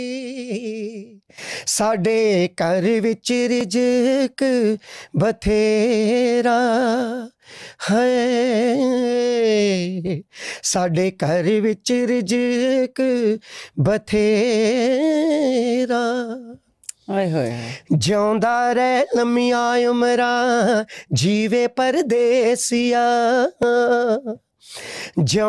ਸਾਡੇ ਘਰ ਵਿੱਚ ਰਿਜ਼ਕ ਬਥੇਰਾ ਹੈ, ਸਾਡੇ ਘਰ ਵਿੱਚ ਰਿਜ਼ਕ ਬਥੇਰਾ। ਹਾਏ ਹੋਏ ਜਿਉਂਦਾ ਰਹਿ ਲੰਮੀਆਂ ਉਮਰਾਂ ਜੀਵੇ ਪਰਦੇਸੀਆ, ਜਿਉਂ